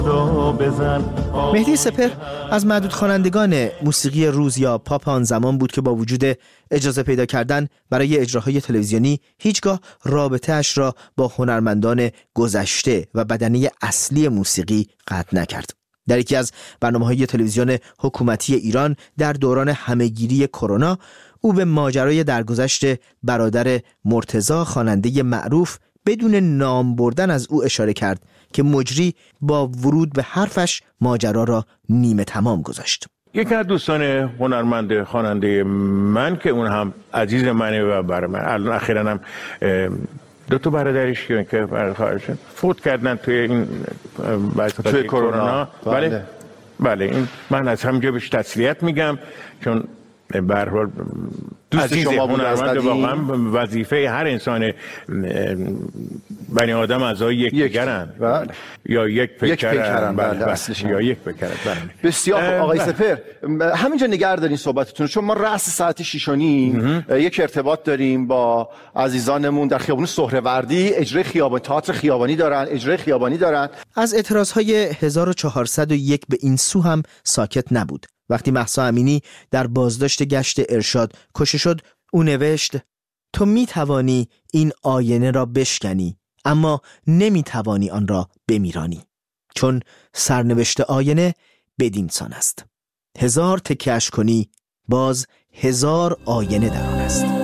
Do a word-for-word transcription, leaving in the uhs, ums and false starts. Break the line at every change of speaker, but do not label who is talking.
مهدی سپهر از معدود خوانندگان موسیقی روز یا پاپ آن زمان بود که با وجود اجازه پیدا کردن برای اجراهای تلویزیونی هیچگاه رابطه‌اش را با هنرمندان گذشته و بدنه اصلی موسیقی قطع نکرد. در یکی از برنامه‌های تلویزیون حکومتی ایران در دوران همهگیری کرونا، او به ماجرای درگذشت برادر مرتضی خواننده معروف بدون نام بردن از او اشاره کرد که مجری با ورود به حرفش ماجرا را نیمه تمام گذاشت.
یکی از دوستان هنرمند خواننده من که اون هم عزیز منه و برای من الان اخیراً هم دو تا برادرش که خارجن فوت کردن توی این توی کرونا. بله بله این من از همینجا بهش تسلیت میگم، چون به هر حال
دوست شما بود،
هنرمند واقعا وظیفه هر انسان بنی آدم اعضای یک دیگرن یا یک پیکرن یا یک پیکرن.
بسیار خوب آقای سپهر، همینجا نگه دارین صحبتتون، چون ما رأس ساعت شیش و نیم یک ارتباط داریم با عزیزانمون در خیابان سهروردی. اجرای خیابانی، تئاتر خیابانی دارن، اجرای خیابانی دارن.
از اعتراضهای هزار و چهارصد و یک به این سو هم ساکت نبود. وقتی مهسا امینی در بازداشت گشت ارشاد کشته شد، او نوشت: تو می توانی این آینه را بشکنی، اما نمی توانی آن را بمیرانی، چون سرنوشت آینه بدین سان است. هزار تکش کنی، باز هزار آینه در آن است.